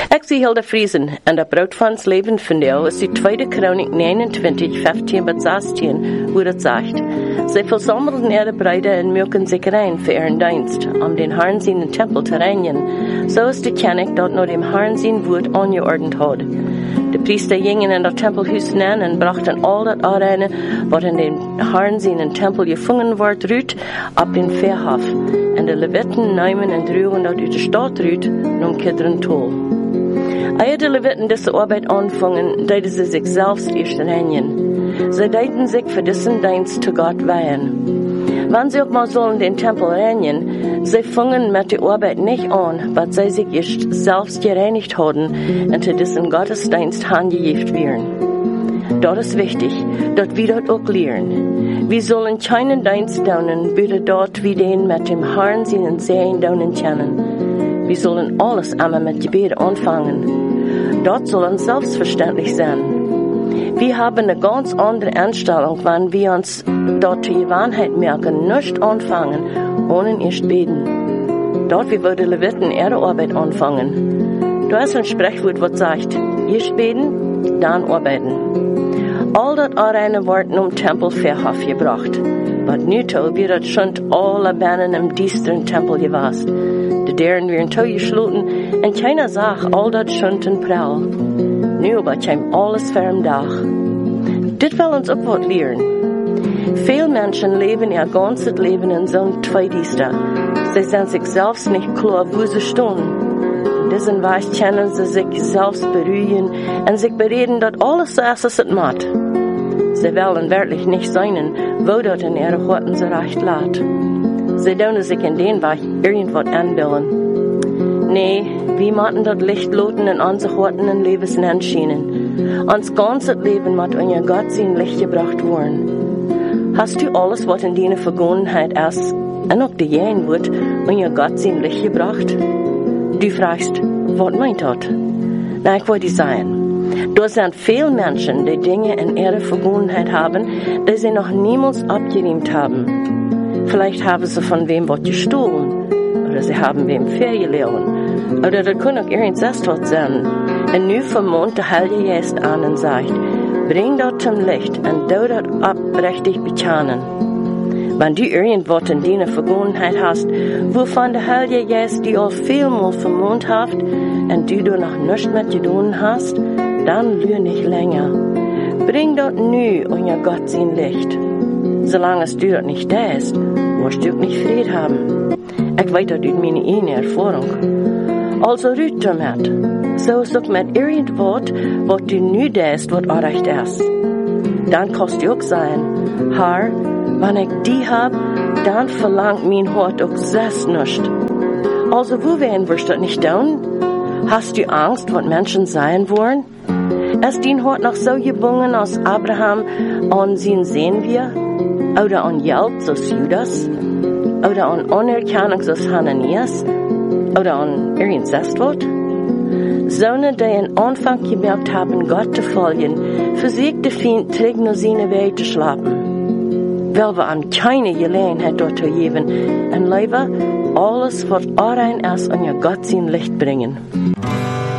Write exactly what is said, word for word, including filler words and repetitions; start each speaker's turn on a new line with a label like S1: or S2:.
S1: Ik zie Hilde Friesen en dat brood van het leven van jou is die tweede Chronik negenentwintig, vijftien bis zestien, hoe het zegt. Zij versammelden ihre Brüder en melken zich rein für ihren Dienst, um den Herrn seinen Tempel zu reinigen. So ist die Kennig, dort nur dem Herrn sein Wort angeordnet hat. Die Priester gingen in das Tempelhaus hinein und brachten all das Areine, was in den Herrn seinen Tempel gefangen wird, rüt, ab den Verhof. Und die Leviten nahmen und trugen dort aus der Stadt rüt, nun Kidron Tol. Ehe die Leviten diese Arbeit anfangen, deden sie sich selbst erst reinigen. Sie deden sich für diesen Dienst zu Gott weihen. Wenn sie auch mal sollen den Tempel reinigen, sie fangen mit der Arbeit nicht an, weil sie sich erst selbst gereinigt haben und zu diesem Gottesdienst handgejeft werden. Dort ist wichtig, dass wir dort auch lernen. Wir sollen keinen Dienst tun, bitte dort wie den mit dem Herrn seinen Sehen tun kennen. Wir sollen alles einmal mit Gebet anfangen. Dort soll uns selbstverständlich sein. Wir haben eine ganz andere Einstellung, wenn wir uns dort die Wahrheit merken, nicht anfangen, ohne erst beten. Dort wie würde Leviten ihre Arbeit anfangen. Da ist ein Sprichwort, was sagt, erst beten, dann arbeiten. All das Areine worden um Tempel Verhof gebracht. Was nu to wird das schon alle Bahnen im düsteren Tempel gewasst. Die Deren werden zugeschlossen und keiner sagt all das schon in Prall. Nu aber käme alles für im Dach. Dit will uns auch was lernen. Viele Menschen leben ihr ganzes Leben in so einem Zweidiester. Sie sind sich selbst nicht klar, wo sie stehen. Diesen Weich können sie sich selbst beruhigen und sich bereden, dass alles so ist, als es macht. Sie wollen wirklich nicht sein, wo dort in ihre Horten so recht lädt. Sie tun sich in den Weich irgendwas anbilden. Nee, wir müssen das Licht loten in unsere Horten und Lebensland schienen. Uns ganzes Leben muss unser Gott sein Licht gebracht worden. Hast du alles, was in deiner Vergangenheit ist, und auch die Jähen wird, unser Gott sein Licht gebracht? Du fragst, was meint das? Na, ich wollte sagen, da sind viele Menschen, die Dinge in ihrer Vergangenheit haben, die sie noch niemals abgeräumt haben. Vielleicht haben sie von wem was gestohlen, oder sie haben wem vergelogen, oder das kann auch irgendwas sein. Und nu vermont der Heilige Geist an und sagt, bring das zum Licht und du das abrechtig bekennen. Wenn du irgendwas in deiner Vergangenheit hast, wovon der Heilige Geist dir auch vielmal vermont hat, und du da noch nichts mit getan hast, dann lüge nicht länger. Bring dort nu unser Gott sein Licht. Solange du dort nicht da ist, wirst du nicht Frieden haben. Ich weiß das durch meine eigene Erfahrung. Also rüt damit. So ist auch mit irgendwas, was du nu da ist, was auch recht ist. Dann kannst du auch sagen, Herr, wenn ich die hab, dann verlangt mein Hort auch selbst nicht. Also wo werden wirst du das nicht tun? Hast du Angst, was Menschen sein wollen? Ist dein Hort noch so gebunden als Abraham an sein Sehen wir? Oder an Geld, so Judas? Oder an Anerkennung, so Hananias? Oder an irgendwas was? Sonne, die in Anfang gemerkt haben, Gott zu folgen, versiegte Feind trägt nur seine Wege zu schlappen. Weil wir an keine Gelegenheit dort zu geben, und lieber alles, was rein ist, an ihr Gott sein Licht bringen.